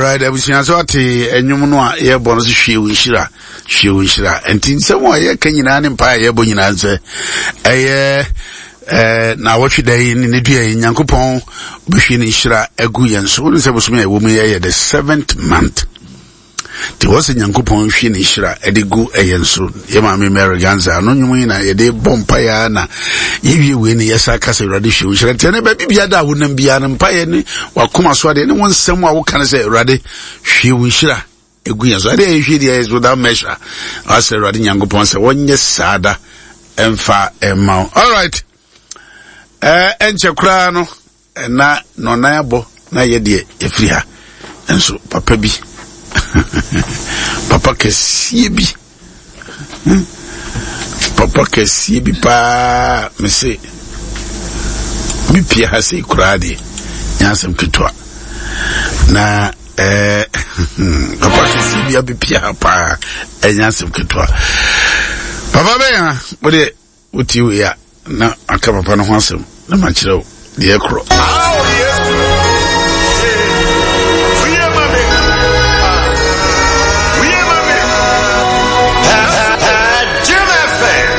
right, abusua so ate enwum no a ye bo no so hwie wonhyira enti nsemo ye ka nyina ne mpa ye bo nyina nse na watch day ni dua Nyankopɔn obehwie ne hyira agu yenso ne se bosome wo mu ye the 7th month ti wose Nyankopɔn hwie ne hyira edigu yenso ye ma me Mary Ganza no nwum na ye de bompa ya na ye wie we ne yesa kasa urade hwie hyira te ne ba bibia da wonam bia ne mpa ye ne wakoma so ade ne wonsem a wo kan se urade hwie hyira egu yenso ade hwie dia is without measure ase urade Nyankopɔn se wonye sada emfa emma. All right. Enche kura no na nona abo na ye de efri ha enso papa bi papa kesie bi pa me se mi pia ha se kura de nyansem ketwa na papa kesie bi abipia ha pa nyansem ketwa papa be ha wo de uti we ya na aka papa no ho asem na ma kire o de ekro